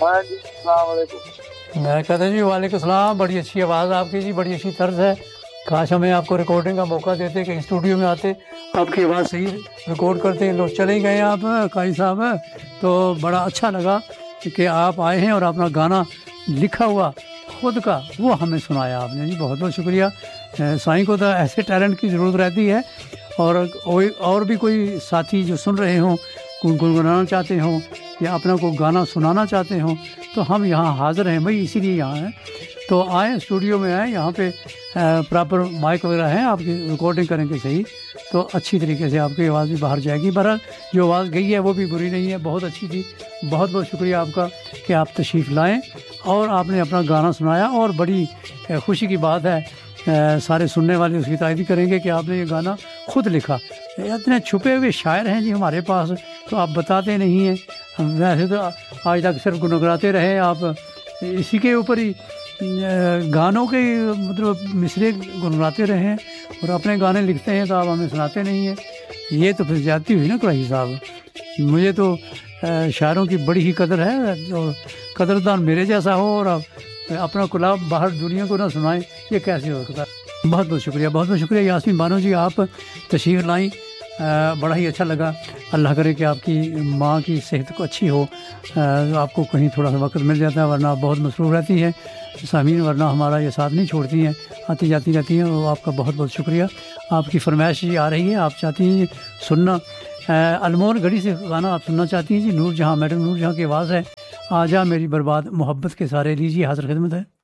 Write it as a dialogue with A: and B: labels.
A: ہاں جی السلام علیکم.
B: میں کہتا جی وعلیکم السلام. بڑی اچھی آواز آپ کی جی, بڑی اچھی طرز ہے. کاش ہمیں آپ کو ریکارڈنگ کا موقع دیتے کہ اسٹوڈیو میں آتے, آپ کی آواز صحیح ریکارڈ کرتے. لوگ چلے ہی گئے آپ قاری صاحب, تو بڑا اچھا لگا کہ آپ آئے ہیں اور اپنا گانا لکھا ہوا خود کا وہ ہمیں سنایا آپ نے جی. بہت بہت شکریہ. سائیں کو تو ایسے ٹیلنٹ کی ضرورت رہتی ہے, اور بھی کوئی ساتھی جو سن رہے ہوں, گنگنانا چاہتے ہوں یا اپنا کو گانا سنانا چاہتے ہوں, تو ہم یہاں حاضر ہیں بھائی, اسی لیے یہاں ہیں. تو آئیں اسٹوڈیو میں آئیں, یہاں پہ پراپر مائک وغیرہ ہیں, آپ کی ریکارڈنگ کریں گے صحیح تو اچھی طریقے سے آپ کی آواز بھی باہر جائے گی. بہرحال جو آواز گئی ہے وہ بھی بری نہیں ہے, بہت اچھی تھی. بہت بہت شکریہ آپ کا کہ آپ تشریف لائیں اور آپ نے اپنا گانا سنایا. اور بڑی خوشی کی بات ہے, سارے سننے والے اس کی تائید کریں گے کہ آپ نے یہ گانا خود لکھا. اتنے چھپے ہوئے شاعر ہیں جی ہمارے پاس, تو آپ بتاتے نہیں ہیں. ہم ویسے تو آج تک صرف گنگناتے رہے, آپ اسی کے اوپر ہی گانوں کے مطلب مصرے گنگناتے رہے اور اپنے گانے لکھتے ہیں, تو آپ ہمیں سناتے نہیں ہیں. یہ تو پھر زیادتی ہوئی نا قریشی صاحب. مجھے تو شاعروں کی بڑی ہی قدر ہے, اور قدردان میرے جیسا ہو اور اپنا کلاب باہر دنیا کو نہ سنائیں, یہ کیسے ہو سکتا ہے. بہت بہت شکریہ, بہت بہت شکریہ یاسمین بانو جی, آپ تشریف لائیں. بڑا ہی اچھا لگا. اللہ کرے کہ آپ کی ماں کی صحت کو اچھی ہو. آپ کو کہیں تھوڑا سا وقت مل جاتا ہے, ورنہ آپ بہت مصروف رہتی ہیں سامعین, ورنہ ہمارا یہ ساتھ نہیں چھوڑتی ہیں, آتی جاتی رہتی ہیں. وہ آپ کا بہت بہت شکریہ. آپ کی فرمائش جی آ رہی ہے, آپ چاہتی ہیں سننا, المور گھڑی سے گانا آپ سننا چاہتی ہیں جی. نور جہاں, میڈم نور جہاں کی آواز ہے, آ جا میری برباد محبت کے سارے, لیجیے حاضر خدمت ہے.